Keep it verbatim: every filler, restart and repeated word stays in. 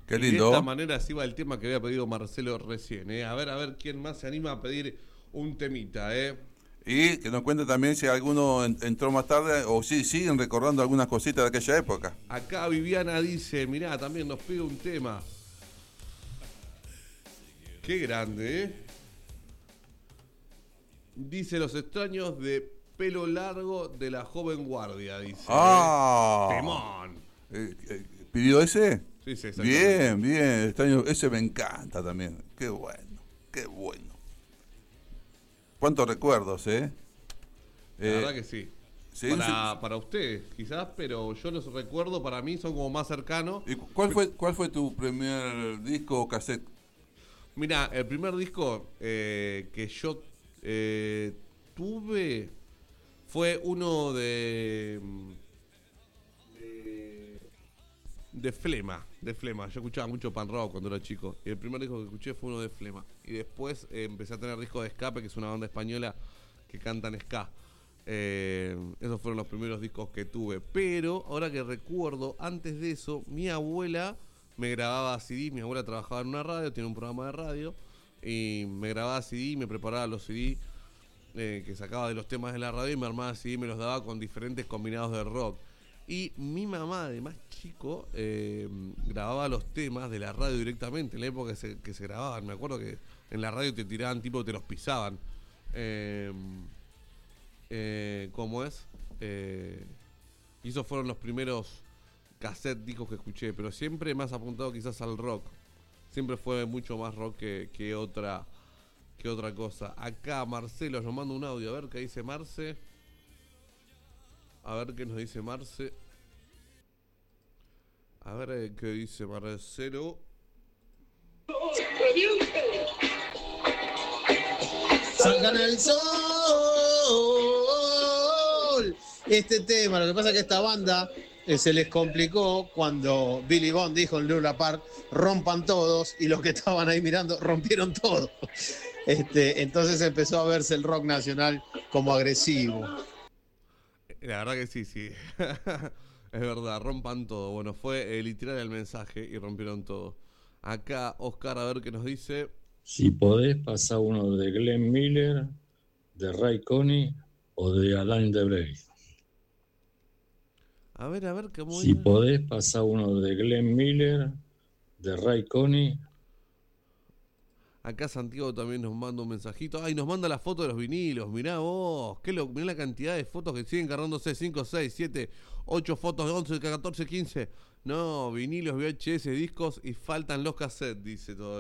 Qué Y lindo. de esta manera se iba el tema que había pedido Marcelo recién, ¿eh? A ver, a ver quién más se anima a pedir un temita, ¿eh? Y que nos cuente también si alguno en- entró más tarde o si siguen recordando algunas cositas de aquella época. Acá Viviana dice, mirá, también nos pide un tema. Qué grande, ¿eh? Dice Los extraños de pelo largo de la joven guardia, dice. ¡Ah! ¿eh? Temón. Eh, eh, ¿Pidió ese? Sí, sí, exactamente. Bien, bien. Extraño, ese me encanta también. Qué bueno, qué bueno. ¿Cuántos recuerdos, eh? La Eh, verdad que sí. sí, Para, sí. para ustedes, quizás, pero yo los recuerdo, para mí son como más cercanos. ¿Y cu- cuál fue, cuál fue tu primer disco o cassette? Mira, el primer disco eh, que yo eh, tuve fue uno de, de de Flema, de Flema. Yo escuchaba mucho pan rock cuando era chico. Y el primer disco que escuché fue uno de Flema. Y después eh, empecé a tener discos de Escape, que es una banda española que cantan ska. Eh, esos fueron los primeros discos que tuve. Pero ahora que recuerdo, antes de eso, mi abuela me grababa C D. Mi abuela trabajaba en una radio, tiene un programa de radio. Y me grababa C D y me preparaba los C D eh, que sacaba de los temas de la radio y me armaba C D y me los daba con diferentes combinados de rock. Y mi mamá, de más chico, eh, grababa los temas de la radio directamente, en la época que se, que se grababan. Me acuerdo que en la radio te tiraban, tipo, te los pisaban. Eh, eh, ¿Cómo es? Eh, y esos fueron los primeros cassette discos que escuché, pero siempre más apuntado quizás al rock. Siempre fue mucho más rock que, que otra que otra cosa. Acá Marcelo nos manda un audio, a ver qué dice Marce. A ver qué nos dice Marce. A ver eh, qué dice Marcelo. Salgan al sol. Este tema, lo que pasa es que esta banda eh, se les complicó cuando Billy Bond dijo en Luna Park, rompan todos, y los que estaban ahí mirando rompieron todo. Este, entonces empezó a verse el rock nacional como agresivo. La verdad que sí, sí. Es verdad, rompan todo. Bueno, fue eh, literal el mensaje y rompieron todo. Acá Oscar, a ver qué nos dice. Si podés, pasar uno de Glenn Miller, de Ray Conniff o de Alain Delbey. A ver, a ver, ¿cómo Si era? podés, pasar uno de Glenn Miller, de Ray Conniff. Acá Santiago también nos manda un mensajito. Ay, nos manda la foto de los vinilos. Mirá vos. Qué lo, mirá la cantidad de fotos que siguen cargándose. cinco, seis, siete, ocho fotos de once, catorce, quince. No, vinilos, V H S, discos y faltan los cassettes, dice todo.